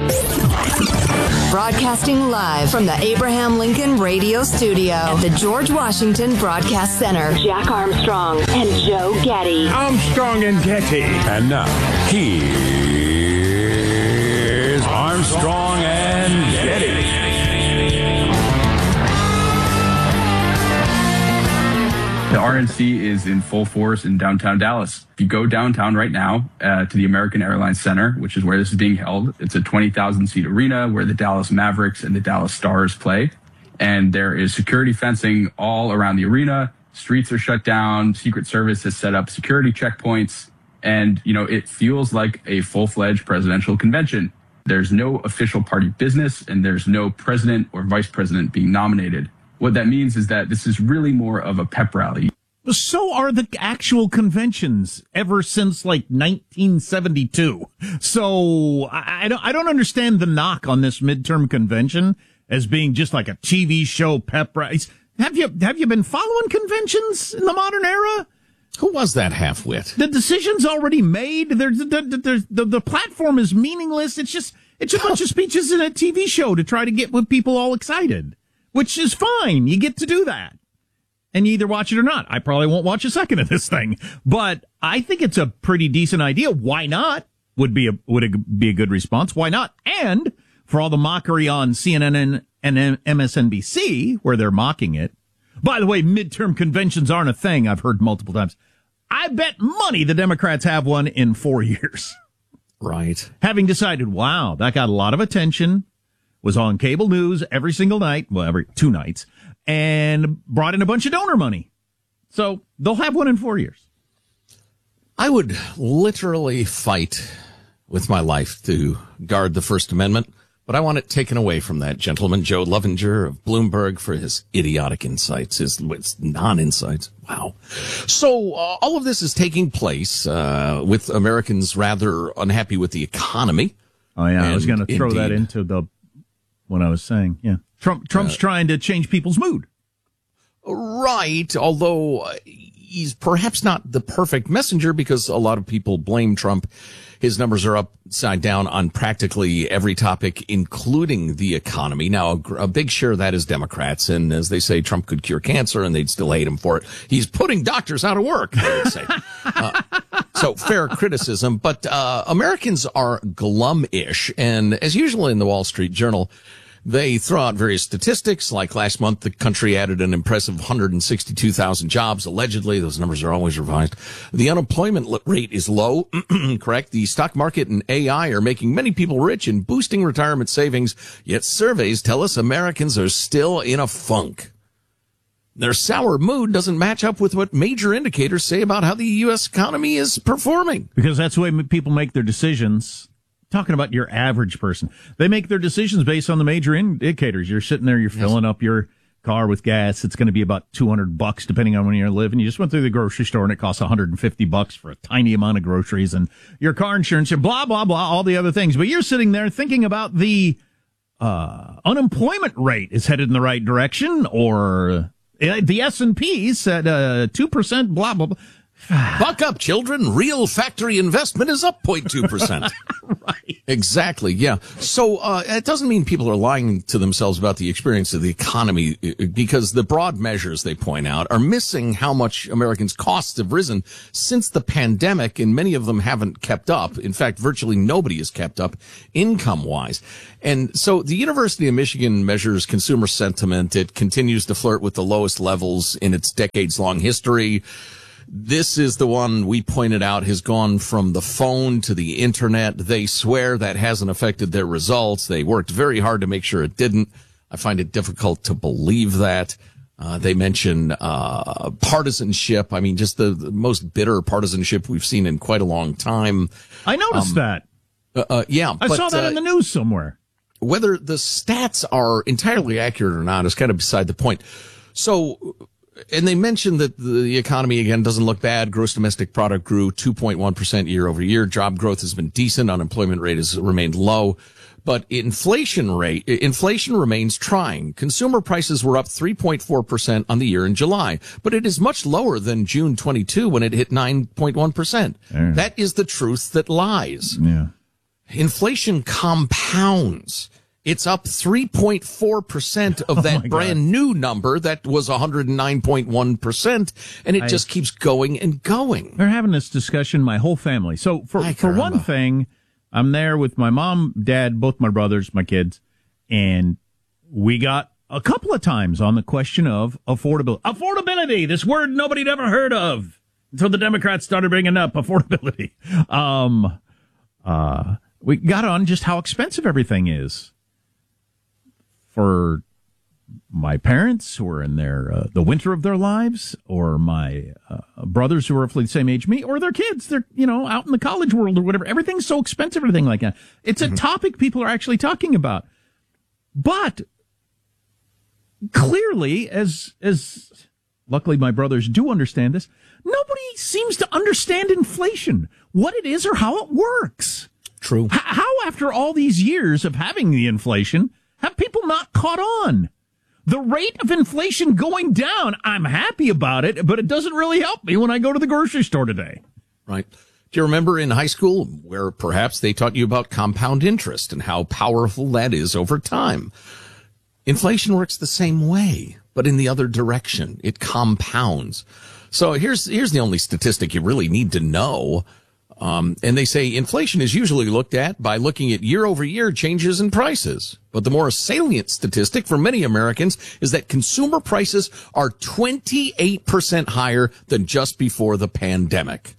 Broadcasting live from the Abraham Lincoln Radio Studio at the George Washington Broadcast Center. Jack Armstrong and Joe Getty. Armstrong and Getty. And now, here's Armstrong and Getty. The RNC is in full force in downtown Dallas. If you go downtown right now to the American Airlines Center, which is where this is being held, it's a 20,000-seat arena where the Dallas Mavericks and the Dallas Stars play. And there is security fencing all around the arena. Streets are shut down. Secret Service has set up security checkpoints. And, you know, it feels like a full-fledged presidential convention. There's no official party business, and there's no president or vice president being nominated. What that means is that this is really more of a pep rally. So are the actual conventions ever since like 1972. So I don't understand the knock on this midterm convention as being just like a TV show pep rally. Have you been following conventions in the modern era? Who was that half-wit? The decision's already made. The platform is meaningless. It's a bunch of speeches in a TV show to try to get people all excited. Which is fine. You get to do that. And you either watch it or not. I probably won't watch a second of this thing. But I think it's a pretty decent idea. Why not? Would it be a good response? Why not? And for all the mockery on CNN and MSNBC, where they're mocking it. By the way, midterm conventions aren't a thing. I've heard multiple times. I bet money the Democrats have one in 4 years. Right. Having decided, wow, that got a lot of attention. Was on cable news every single night, well, every 2 nights, and brought in a bunch of donor money. So they'll have one in 4 years. I would literally fight with my life to guard the First Amendment, but I want it taken away from that gentleman, Joe Lovinger of Bloomberg, for his idiotic insights, his non-insights. Wow. So all of this is taking place with Americans rather unhappy with the economy. Oh, yeah, I was going to throw that into what I was saying. Yeah. Trump's trying to change people's mood. Right. Although he's perhaps not the perfect messenger because a lot of people blame Trump. His numbers are upside down on practically every topic, including the economy. Now, a big share of that is Democrats. And as they say, Trump could cure cancer and they'd still hate him for it. He's putting doctors out of work, they would say. So fair criticism, but Americans are glum-ish. And as usual in the Wall Street Journal, they throw out various statistics, like last month the country added an impressive 162,000 jobs, allegedly. Those numbers are always revised. The unemployment rate is low, correct? The stock market and AI are making many people rich and boosting retirement savings, yet surveys tell us Americans are still in a funk. Their sour mood doesn't match up with what major indicators say about how the U.S. economy is performing. Because that's the way people make their decisions. Talking about your average person. They make their decisions based on the major indicators. You're sitting there, you're filling up your car with gas. It's going to be about $200 depending on when you live. And you just went through the grocery store and it costs $150 for a tiny amount of groceries and your car insurance and blah, blah, blah, all the other things. But you're sitting there thinking about the unemployment rate is headed in the right direction, or the S&P said 2%, blah, blah, blah. Buck up, children. Real factory investment is up 0.2%. Right. Exactly, yeah. So it doesn't mean people are lying to themselves about the experience of the economy, because the broad measures they point out are missing how much Americans' costs have risen since the pandemic, and many of them haven't kept up. In fact, virtually nobody has kept up income-wise. And so the University of Michigan measures consumer sentiment. It continues to flirt with the lowest levels in its decades-long history. This is the one we pointed out has gone from the phone to the internet. They swear that hasn't affected their results. They worked very hard to make sure it didn't. I find it difficult to believe that. They mention partisanship. I mean, just the most bitter partisanship we've seen in quite a long time. I noticed that. Yeah. I saw that in the news somewhere. Whether the stats are entirely accurate or not is kind of beside the point. So, and they mentioned that the economy, again, doesn't look bad. Gross domestic product grew 2.1% year over year. Job growth has been decent. Unemployment rate has remained low. But inflation remains trying. Consumer prices were up 3.4% on the year in July, but it is much lower than June 22 when it hit 9.1%. That is the truth that lies. Yeah. inflation compounds. It's up 3.4% of that brand new number that was 109.1%, and it just keeps going and going. They're having this discussion, my whole family. So for one thing, I'm there with my mom, dad, both my brothers, my kids, and we got a couple of times on the question of affordability. Affordability, this word nobody'd ever heard of until the Democrats started bringing up affordability. We got on just how expensive everything is. For my parents who are in the winter of their lives, or my brothers who are roughly the same age as me, or their kids, they're, out in the college world or whatever. Everything's so expensive, everything like that. It's a topic people are actually talking about. But clearly, as luckily my brothers do understand this, nobody seems to understand inflation, what it is or how it works. True. How after all these years of having the inflation, have people not caught on? The rate of inflation going down, I'm happy about it, but it doesn't really help me when I go to the grocery store today. Right. Do you remember in high school where perhaps they taught you about compound interest and how powerful that is over time? Inflation works the same way, but in the other direction. It compounds. So here's the only statistic you really need to know. And they say inflation is usually looked at by looking at year-over-year changes in prices. But the more salient statistic for many Americans is that consumer prices are 28% higher than just before the pandemic.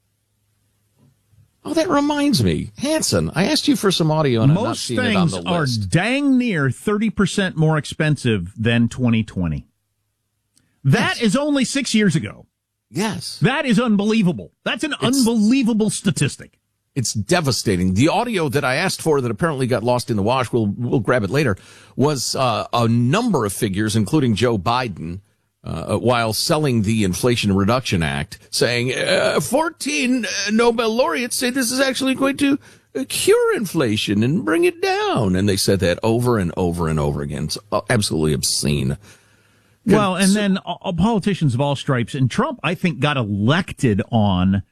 Oh, that reminds me. Hanson, I asked you for some audio and I'm not seeing it on the list. Most things are dang near 30% more expensive than 2020. That is only 6 years ago. Yes. That is unbelievable. That's an unbelievable statistic. It's devastating. The audio that I asked for that apparently got lost in the wash, we'll grab it later, was a number of figures, including Joe Biden, while selling the Inflation Reduction Act, saying 14 Nobel laureates say this is actually going to cure inflation and bring it down. And they said that over and over and over again. It's absolutely obscene. Well, and then politicians of all stripes, and Trump, I think, got elected on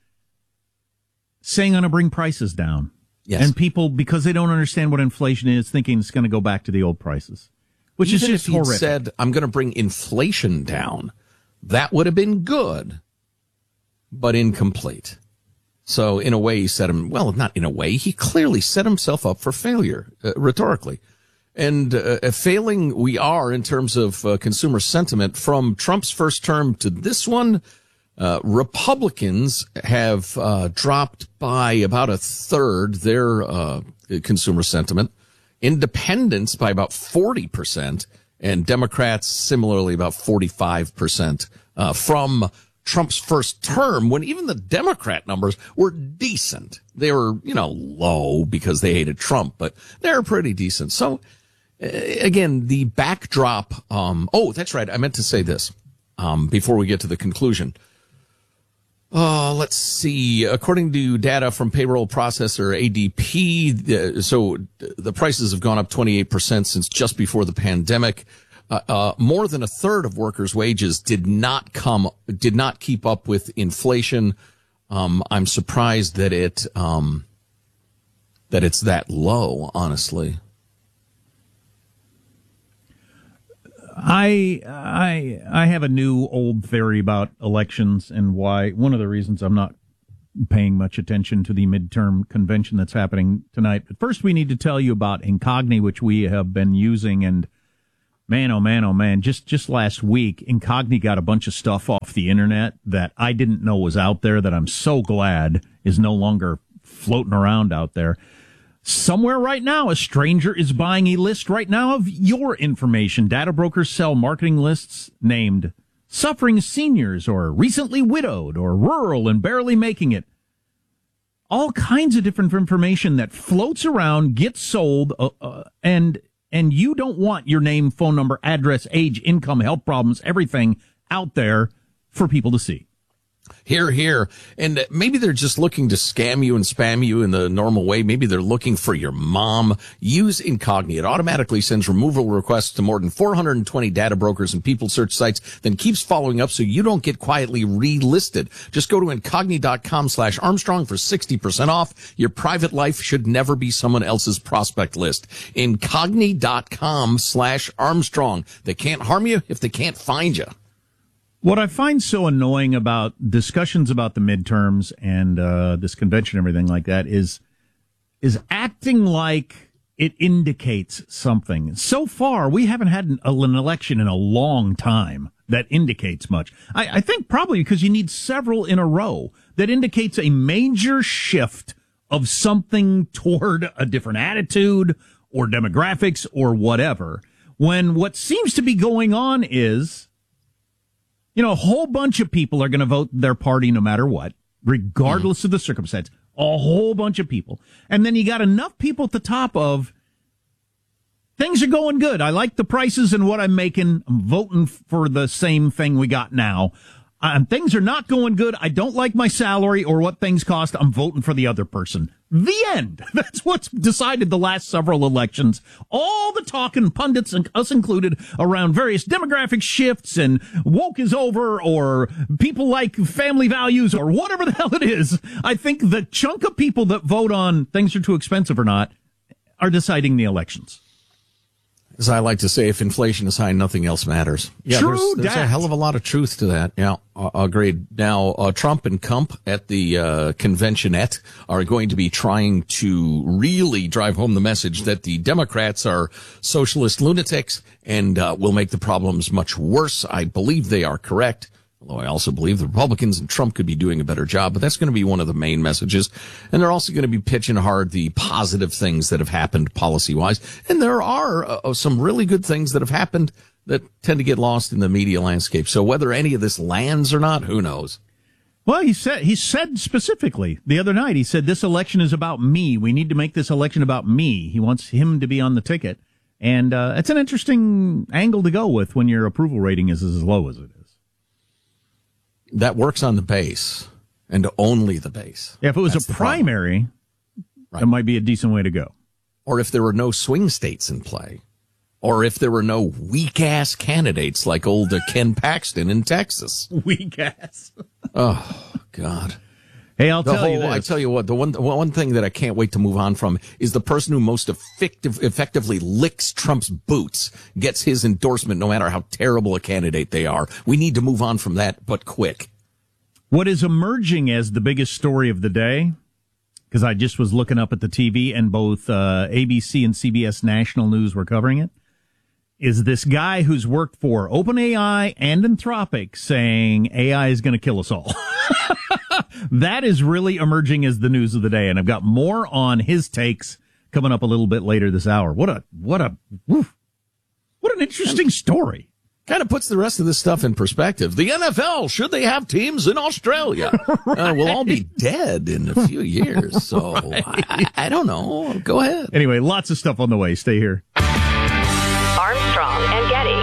saying I'm going to bring prices down. Yes. And people, because they don't understand what inflation is, thinking it's going to go back to the old prices, which Even is just if he'd horrific. said, I'm going to bring inflation down, that would have been good, but incomplete. So in a way, he set him, well, not in a way, he clearly set himself up for failure, rhetorically. And failing we are in terms of consumer sentiment from Trump's first term to this one. Republicans have dropped by about a third their consumer sentiment. Independents by about 40%, and Democrats similarly about 45% from Trump's first term, when even the Democrat numbers were decent. They were, low because they hated Trump, but they're pretty decent. So again, the backdrop, that's right. I meant to say this, before we get to the conclusion. Let's see. According to data from payroll processor ADP, so the prices have gone up 28% since just before the pandemic. More than a third of workers' wages did not keep up with inflation. I'm surprised that it's that low, honestly. I have a new old theory about elections and why one of the reasons I'm not paying much attention to the midterm convention that's happening tonight. But first we need to tell you about Incogni, which we have been using, and man, oh man, just last week, Incogni got a bunch of stuff off the internet that I didn't know was out there that I'm so glad is no longer floating around out there. Somewhere right now, a stranger is buying a list right now of your information. Data brokers sell marketing lists named Suffering Seniors or Recently Widowed or Rural and Barely Making It. All kinds of different information that floats around, gets sold, and you don't want your name, phone number, address, age, income, health problems, everything out there for people to see. Here, here. And maybe they're just looking to scam you and spam you in the normal way. Maybe they're looking for your mom. Use Incogni. It automatically sends removal requests to more than 420 data brokers and people search sites, then keeps following up so you don't get quietly relisted. Just go to Incogni.com/Armstrong for 60% off. Your private life should never be someone else's prospect list. Incogni.com/Armstrong. They can't harm you if they can't find you. What I find so annoying about discussions about the midterms and this convention and everything like that is acting like it indicates something. So far, we haven't had an election in a long time that indicates much. I think probably because you need several in a row that indicates a major shift of something toward a different attitude or demographics or whatever. When what seems to be going on is, a whole bunch of people are going to vote their party no matter what, regardless of the circumstance. A whole bunch of people. And then you got enough people at the top of, things are going good. I like the prices and what I'm making. I'm voting for the same thing we got now. Things are not going good. I don't like my salary or what things cost. I'm voting for the other person. The end. That's what's decided the last several elections. All the talking, pundits, and us included, around various demographic shifts and woke is over or people like family values or whatever the hell it is. I think the chunk of people that vote on things are too expensive or not are deciding the elections. As I like to say, if inflation is high, nothing else matters. Yeah, True, there's a hell of a lot of truth to that. Yeah, agreed. Now, Trump and Kump at the conventionette are going to be trying to really drive home the message that the Democrats are socialist lunatics and will make the problems much worse. I believe they are correct. Although I also believe the Republicans and Trump could be doing a better job, but that's going to be one of the main messages. And they're also going to be pitching hard the positive things that have happened policy-wise. And there are some really good things that have happened that tend to get lost in the media landscape. So whether any of this lands or not, who knows? Well, he said specifically the other night, he said, this election is about me. We need to make this election about me. He wants him to be on the ticket. And it's an interesting angle to go with when your approval rating is as low as it is. That works on the base and only the base. Yeah, if it was a primary, that might be a decent way to go. Or if there were no swing states in play. Or if there were no weak-ass candidates like old Ken Paxton in Texas. Weak-ass. Oh, God. Hey, I'll tell you this. I tell you what, the one thing that I can't wait to move on from is the person who most effectively licks Trump's boots gets his endorsement no matter how terrible a candidate they are. We need to move on from that, but quick. What is emerging as the biggest story of the day, because I just was looking up at the TV and both ABC and CBS National News were covering it, is this guy who's worked for OpenAI and Anthropic saying AI is going to kill us all. That is really emerging as the news of the day, and I've got more on his takes coming up a little bit later this hour. What an interesting story. Kind of puts the rest of this stuff in perspective. The NFL, should they have teams in Australia? Right. We'll all be dead in a few years, so I don't know. Go ahead. Anyway, lots of stuff on the way. Stay here. Armstrong and Getty.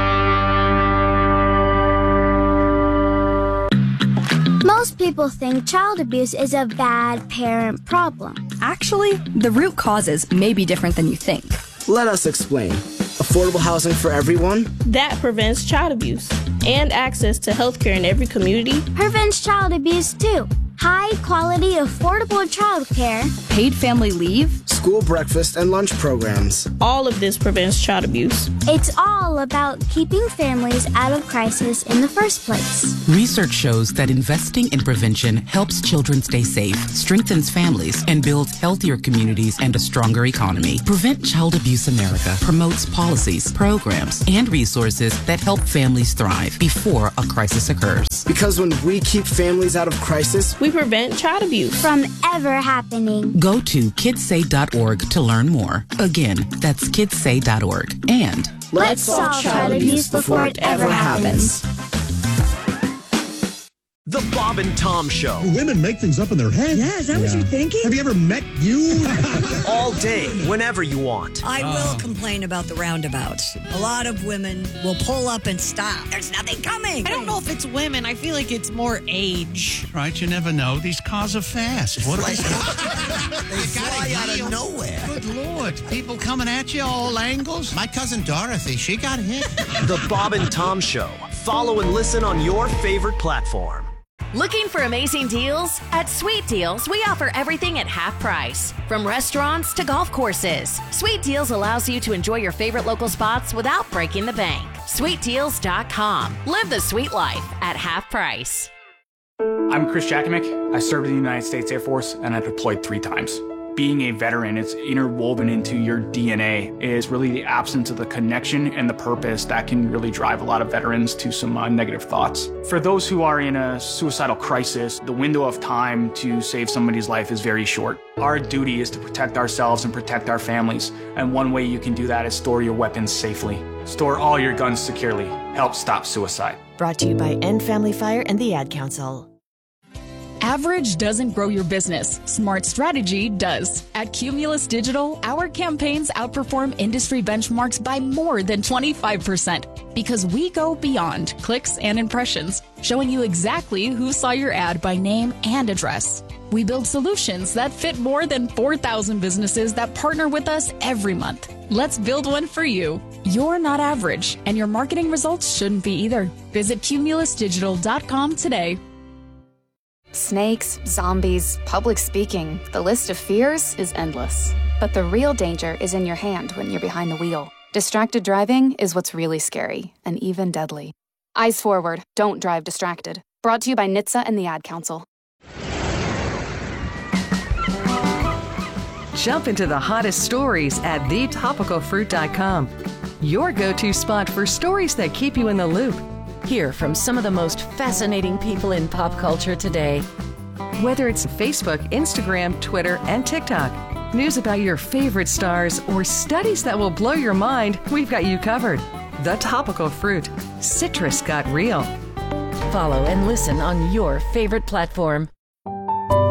Most people think child abuse is a bad parent problem. Actually, the root causes may be different than you think. Let us explain. Affordable housing for everyone? That prevents child abuse. And access to healthcare in every community. Prevents child abuse too. High quality, affordable childcare. Paid family leave. School breakfast and lunch programs. All of this prevents child abuse. It's all about keeping families out of crisis in the first place. Research shows that investing in prevention helps children stay safe, strengthens families, and builds healthier communities and a stronger economy. Prevent Child Abuse America promotes policies, programs, and resources that help families thrive before a crisis occurs. Because when we keep families out of crisis, we prevent child abuse from ever happening. Go to kidssay.org to learn more. Again, that's kidssay.org. And let's solve child abuse before it ever happens. The Bob and Tom Show. Women make things up in their head. Yeah, is that what you're thinking? Have you ever met you? All day, whenever you want. I will complain about the roundabouts. A lot of women will pull up and stop. There's nothing coming. I don't know if it's women. I feel like it's more age. Right, you never know. These cars are fast. What are they fly out of nowhere. Good Lord. People coming at you all angles. My cousin Dorothy, she got hit. The Bob and Tom Show. Follow and listen on your favorite platform. Looking for amazing deals? At Sweet Deals, we offer everything at half price. From restaurants to golf courses, Sweet Deals allows you to enjoy your favorite local spots without breaking the bank. SweetDeals.com. Live the sweet life at half price. I'm Chris Jakimick. I served in the United States Air Force and I deployed 3 times. Being a veteran, it's interwoven into your DNA. It is really the absence of the connection and the purpose that can really drive a lot of veterans to some negative thoughts. For those who are in a suicidal crisis, the window of time to save somebody's life is very short. Our duty is to protect ourselves and protect our families. And one way you can do that is store your weapons safely. Store all your guns securely. Help stop suicide. Brought to you by End Family Fire and the Ad Council. Average doesn't grow your business. Smart strategy does. At Cumulus Digital, our campaigns outperform industry benchmarks by more than 25% because we go beyond clicks and impressions, showing you exactly who saw your ad by name and address. We build solutions that fit more than 4,000 businesses that partner with us every month. Let's build one for you. You're not average, and your marketing results shouldn't be either. Visit cumulusdigital.com today. Snakes, zombies, public speaking, the list of fears is endless. But the real danger is in your hand when you're behind the wheel. Distracted driving is what's really scary and even deadly. Eyes forward, don't drive distracted. Brought to you by NHTSA and the Ad Council. Jump into the hottest stories at thetopicalfruit.com. Your go-to spot for stories that keep you in the loop. Hear from some of the most fascinating people in pop culture today. Whether it's Facebook, Instagram, Twitter, and TikTok, news about your favorite stars, or studies that will blow your mind, we've got you covered. The Topical Fruit. Citrus got real. Follow and listen on your favorite platform.